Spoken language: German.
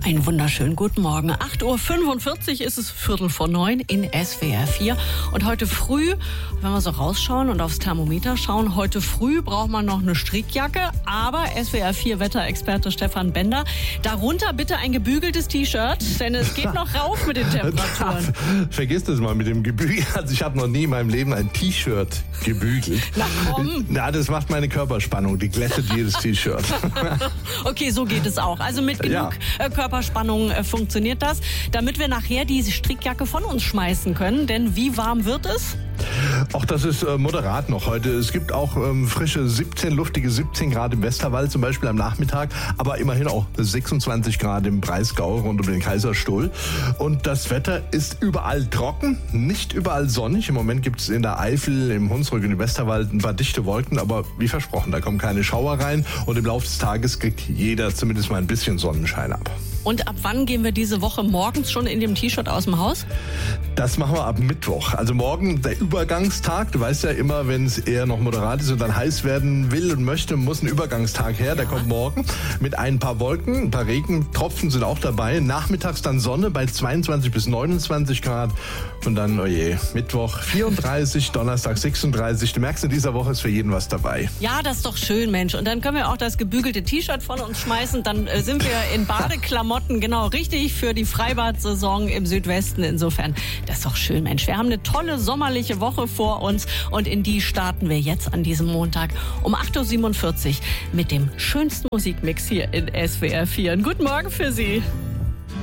Einen wunderschönen guten Morgen. 8.45 Uhr ist es 8:45 in SWR 4. Und heute früh, wenn wir so rausschauen und aufs Thermometer schauen, heute früh braucht man noch eine Strickjacke. Aber SWR 4 Wetterexperte Stefan Bender, darunter bitte ein gebügeltes T-Shirt, denn es geht noch rauf mit den Temperaturen. Vergiss das mal mit dem Gebügel. Also ich habe noch nie in meinem Leben ein T-Shirt gebügelt. Na komm. Na, das macht meine Körperspannung. Die glättet jedes T-Shirt. Okay, so geht es auch. Also mit genug Körperspannung funktioniert das, damit wir nachher diese Strickjacke von uns schmeißen können. Denn wie warm wird es? Auch das ist moderat noch heute. Es gibt auch frische luftige 17 Grad im Westerwald, zum Beispiel am Nachmittag, aber immerhin auch 26 Grad im Breisgau rund um den Kaiserstuhl. Und das Wetter ist überall trocken, nicht überall sonnig. Im Moment gibt es in der Eifel, im Hunsrück und im Westerwald ein paar dichte Wolken, aber wie versprochen, da kommen keine Schauer rein und im Laufe des Tages kriegt jeder zumindest mal ein bisschen Sonnenschein ab. Und ab wann gehen wir diese Woche morgens schon in dem T-Shirt aus dem Haus? Das machen wir ab Mittwoch. Also morgen der Übergangstag. Du weißt ja immer, wenn es eher noch moderat ist und dann heiß werden will und möchte, muss ein Übergangstag her. Der kommt morgen mit ein paar Wolken, ein paar Regentropfen sind auch dabei. Nachmittags dann Sonne bei 22 bis 29 Grad. Und dann, Mittwoch 34, Donnerstag 36. Du merkst, in dieser Woche ist für jeden was dabei. Ja, das ist doch schön, Mensch. Und dann können wir auch das gebügelte T-Shirt von uns schmeißen. Dann sind wir in Badeklamotten, genau richtig, für die Freibad-Saison im Südwesten. Insofern, das ist doch schön, Mensch. Wir haben eine tolle sommerliche Woche vor uns und in die starten wir jetzt an diesem Montag um 8.47 Uhr mit dem schönsten Musikmix hier in SWR 4. Guten Morgen für Sie.